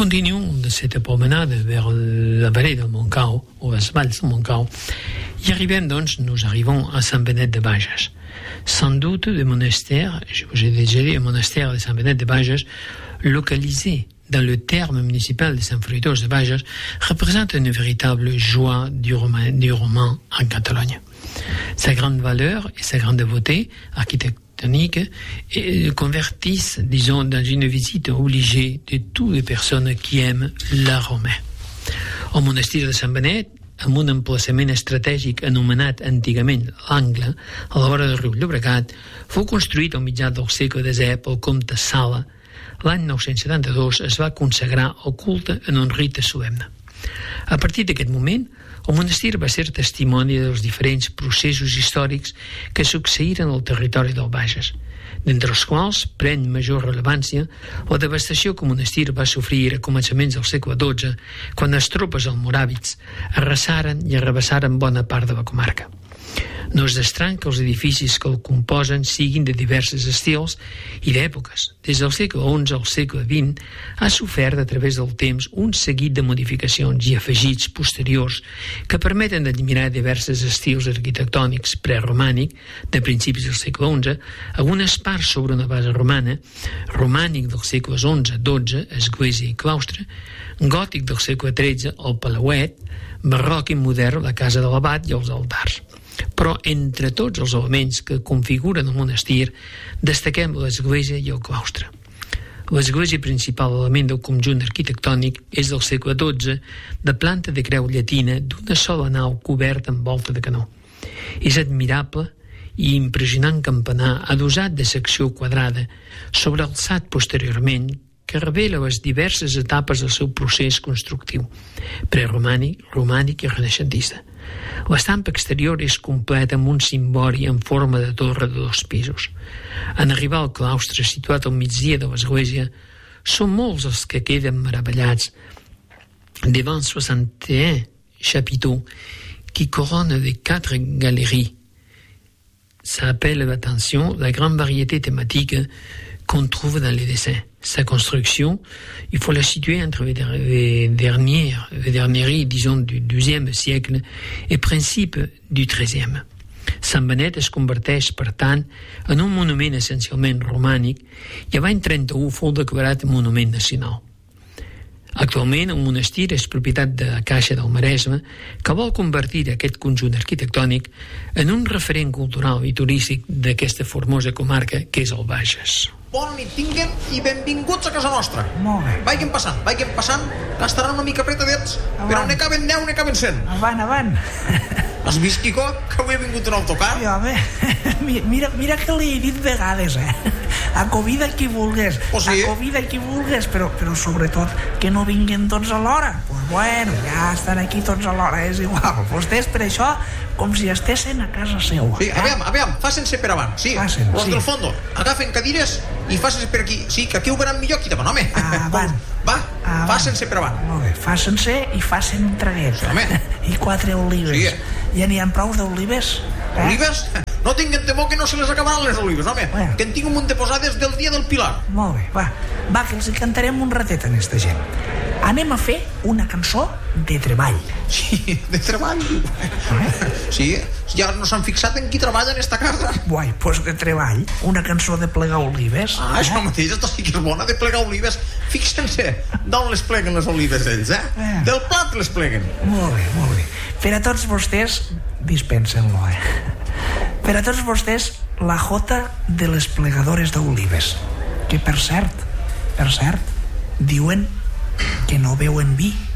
continuons de cette promenade vers la vallée del Montcau, ou les valls del Montcau, i arribem, doncs, nous arrivons à Sant-Benet de Bages. Sans doute, le monastère, je vous ai déjà dit, le monastère de Sant-Benet de Bages, localisé dans le terme municipal de Sant Fruitós de Bages, représente une véritable joie du roman en Catalogne. Sa grande valeur et sa grande beauté architectonique convertissent, disons, dans une visite obligée de toutes les personnes qui aiment l'art romain. Au monestir de Sant Benet, amb un emplaçament estratègic anomenat antigament l'Angle, a la vora del riu Llobregat, fou construït al mitjà del segle X pel comte Sala. L'any 972 es va consagrar al culte en un rite solemne. A partir d'aquest moment, el monestir va ser testimoni dels diferents processos històrics que succeïren al territori del Bages, d'entre els quals pren major rellevància la devastació que el monestir va sofrir a començaments del segle XII, quan les tropes almoràvits arrasaren i arrabassaren bona part de la comarca. No és d'estrany que els edificis que el composen siguin de diversos estils i d'èpoques. Des del segle XI al segle XX ha sofert a través del temps un seguit de modificacions i afegits posteriors que permeten d'admirar diversos estils arquitectònics preromànic de principis del segle XI, algunes parts sobre una base romana, romànic dels segles XI, XII, església i claustre, gòtic del segle XIII, el palauet, barroc i modern, la casa de l'abat i els altars. Però entre tots els elements que configuren el monestir destaquem l'església i el claustre. L'església principal element del conjunt arquitectònic és del segle XII, de planta de creu llatina d'una sola nau coberta amb volta de canó. És admirable i impressionant campanar adossat de secció quadrada, sobrealçat posteriorment, que revela les diverses etapes del seu procés constructiu, preromànic, romànic i renaixentista. L'estampa exterior és completa amb un cimbori en forma de torre de 2 pisos. En arribar al claustre situat al migdia de l'església, són molts els que queden meravellats devant 61 chapiteaux qui couronnent de 4 galeries. Ça appelle l'attention la grande variété thématique qu'on trouve dans les dessins. Sa construction, il faut la situer entre les dernieries, disons, du XIIe siècle et principes du XIIIe. Sant Benet es converteix, per tant, en un monument essencialment romànic i l'any 31 fou declarat monument nacional. Actualment, el monestir és propietat de la Caixa del Maresme, que vol convertir aquest conjunt arquitectònic en un referent cultural i turístic d'aquesta formosa comarca que és el Bages. Bona nit tinguen i benvinguts a casa nostra. Molt bé. Vagin passant, que estaran una mica apretadets, però ne caben 10, ne caben 100. Avant. Has vist, Quico, que avui he vingut en autocar? Sí, home, mira que li he dit vegades, Acovida qui vulgues, oh, sí? Acovida qui vulgues, però sobretot que no vinguin tots alhora. Pues bueno, ja estan aquí tots alhora, és igual. Vostès per això com si estessin a casa seva. Sí, aviam, facen-se per avant. Sí, los del fondo, agafen cadires i facen-se per aquí. Sí, que aquí ho veuran millor aquí davant, home. Avant. Va, facen-se per avant. Molt bé, facen-se i facen un traguet. Sí, home. I 4 olives. Sí. Ja n'hi ha prou d'olives? Olives? No tinguen temor que no se les acabaran les olives, home. Bueno. Que en tinc un munt de posades del dia del Pilar. Molt bé, va, que els hi cantarem un ratet a aquesta gent. Anem a fer una cançó de treball. Sí, de treball. Sí, ja no s'han fixat en qui treballa en esta casa. Guai, doncs de treball. Una cançó de plegar olives. Això mateix, esta sí que és bona, de plegar olives. Fixen-se d'on les pleguen les olives ells, Del plat les pleguen. Molt bé. Per a tots vostès, dispensen-lo, Per a tots vostès, la jota de les plegadores d'olives. Que, per cert, diuen que no beuen vi.